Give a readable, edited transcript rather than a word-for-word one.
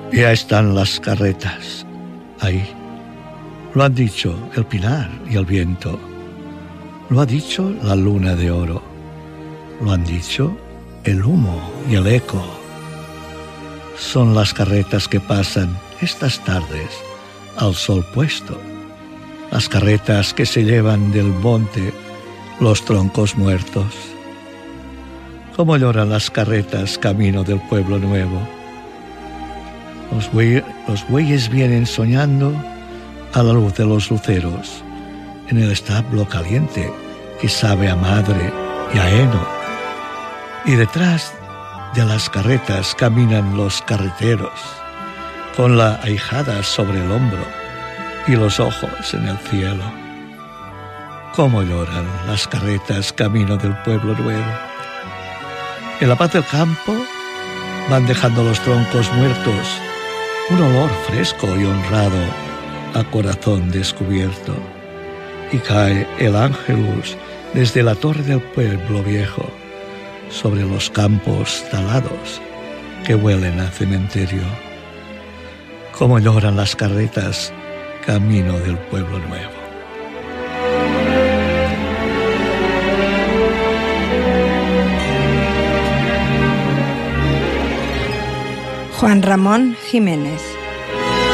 Ya están las carretas, ahí. Lo han dicho el pinar y el viento. Lo ha dicho la luna de oro. Lo han dicho el humo y el eco. Son las carretas que pasan estas tardes al sol puesto. Las carretas que se llevan del monte los troncos muertos. Cómo lloran las carretas camino del pueblo nuevo. Los bueyes vienen soñando a la luz de los luceros, en el establo caliente que sabe a madre y a heno. Y detrás de las carretas caminan los carreteros, con la ahijada sobre el hombro y los ojos en el cielo. Cómo lloran las carretas camino del pueblo nuevo. En la paz del campo van dejando los troncos muertos un olor fresco y honrado a corazón descubierto, y cae el ángelus desde la torre del pueblo viejo sobre los campos talados que huelen a cementerio. Cómo lloran las carretas camino del pueblo nuevo. Juan Ramón Jiménez.